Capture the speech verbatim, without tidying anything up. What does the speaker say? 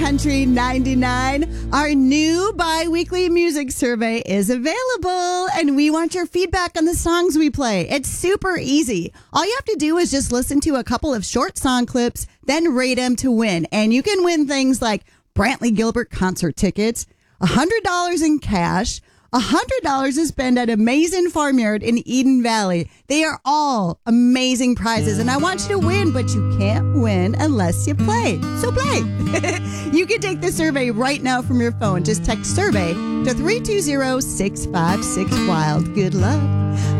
Country ninety-nine. Our new bi-weekly music survey is available, and we want your feedback on the songs we play. It's super easy. All you have to do is just listen to a couple of short song clips, then rate them to win. And you can win things like Brantley Gilbert concert tickets, one hundred dollars in cash, one hundred dollars to spend at Amazing Farmyard in Eden Valley. They are all amazing prizes, and I want you to win, but you can't win unless you play. So play. You can take the survey right now from your phone. Just text survey to three two zero, six five six, WILD. Good luck.